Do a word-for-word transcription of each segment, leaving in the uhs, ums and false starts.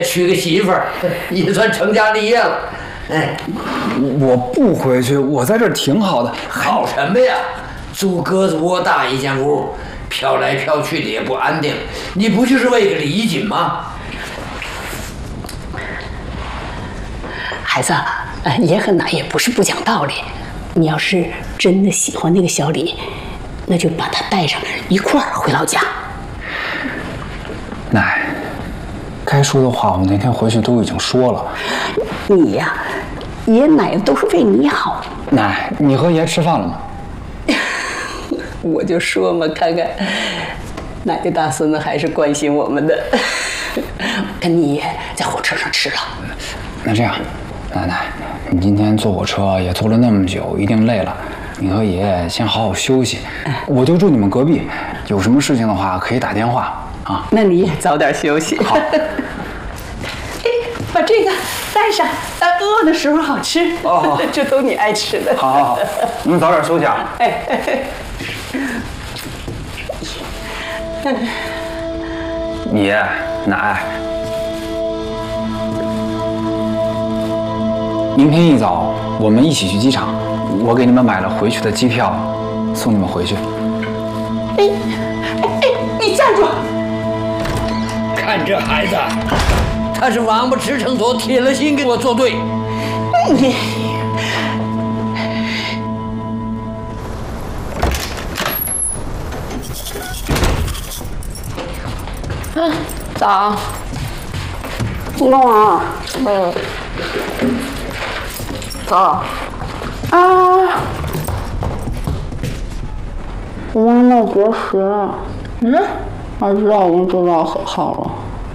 娶个媳妇儿，也算成家立业了。哎， 我不回去，我在这儿挺好的。 好什么呀？住鸽子窝大一间屋，飘来飘去的也不安定。你不就是为个李锦吗？ 孩子，呃，爷和奶也不是不讲道理。你要是真的喜欢那个小李，那就把他带上，一块儿回老家。 奶，该说的话我那天回去都已经说了。 你呀，爷奶都是为你好。 奶，你和爷吃饭了吗？ 我就说嘛，看看奶奶大孙子还是关心我们的。跟你爷在火车上吃了。 那这样，奶奶，你今天坐火车也坐了那么久，一定累了。你和爷爷先好好休息，我就住你们隔壁，有什么事情的话可以打电话啊。 那你也早点休息。 好。 哎，把这个带上，饿的时候好吃。 哦， 这都你爱吃的。 好好好，你们早点休息啊。 哎。 爷奶，明天一早我们一起去机场，我给你们买了回去的机票，送你们回去。 哎哎哎，你站住！ 看这孩子，他是王八吃成坨，铁了心跟我作对。 你。 嗯，早。 弄啊。 嗯。早。 啊。我妈闹绝食。 嗯。 儿子老公周到可好了。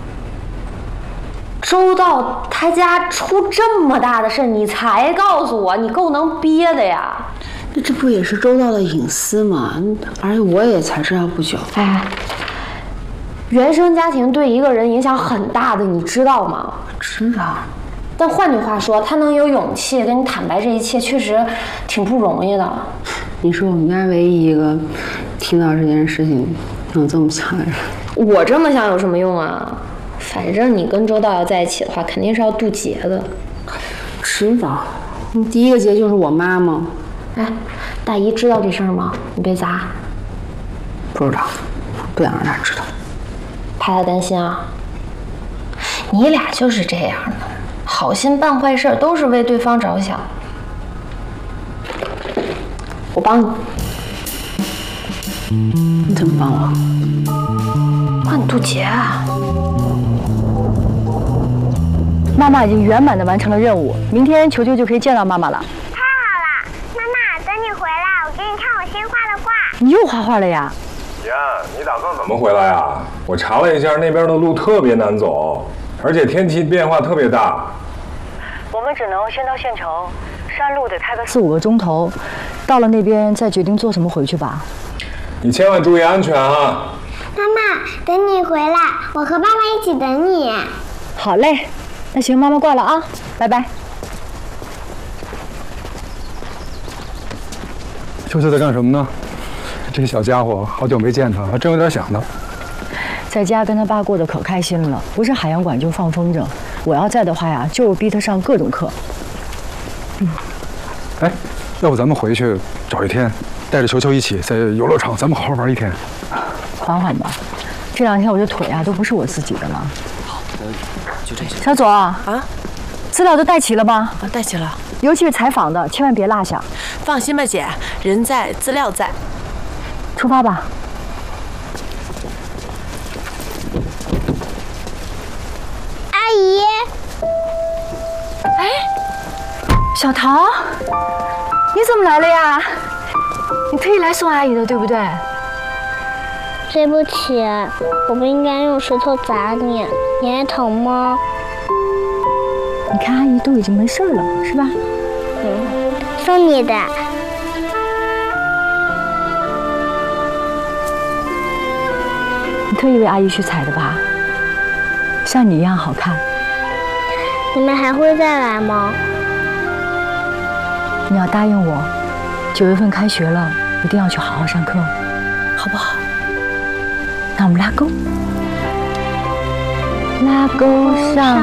周到他家出这么大的事，你才告诉我，你够能憋的呀！ 那这不也是周到的隐私吗？而且我也才知道不久。 哎。原生家庭对一个人影响很大的，你知道吗？ 知道。 但换句话说，他能有勇气跟你坦白这一切，确实挺不容易的。 你是我们家唯一一个听到这件事情能这么想的人。 我这么想有什么用啊？反正你跟周道要在一起的话，肯定是要渡劫的。 知道。你第一个劫就是我妈吗？ 哎，大姨知道这事儿吗？你别砸。 不知道，不想让她知道。 怕他担心啊？你俩就是这样的，好心办坏事都是为对方着想。我帮你。 你怎么帮我？ 帮你渡劫啊！ 妈妈已经圆满的完成了任务，明天球球就可以见到妈妈了。 太好了，妈妈，等你回来，我给你看我新画的画。 你又画画了呀？ 呀，你打算怎么回来啊？我查了一下，那边的路特别难走，而且天气变化特别大。 我们只能先到县城，山路得开个四五个钟头，到了那边再决定做什么回去吧。 你千万注意安全啊！ 妈妈，等你回来，我和爸爸一起等你。 好嘞，那行，妈妈挂了啊，拜拜。 秋秋在干什么呢？这小家伙好久没见他，还真有点想他。 在家跟他爸过得可开心了，不是海洋馆就放风筝。我要在的话呀，就是逼他上各种课。 嗯，哎，要不咱们回去找一天，带着球球一起在游乐场，咱们好好玩一天。 缓缓吧，这两天我这腿啊都不是我自己的了。 好，就这些。 小左啊，资料都带齐了吗？ 啊，带齐了。 尤其是采访的，千万别落下。 放心吧，姐，人在，资料在。 出发吧。 阿姨。 哎，小桃，你怎么来了呀？你特意来送阿姨的，对不对？ 对不起，我不应该用石头砸你，你还疼吗？ 你看阿姨都已经没事了，是吧？ 嗯，送你的。 你特意为阿姨去采的吧？像你一样好看。 你们还会再来吗？ 你要答应我，九月份开学了，一定要去好好上课，好不好？那我们拉钩，拉钩上。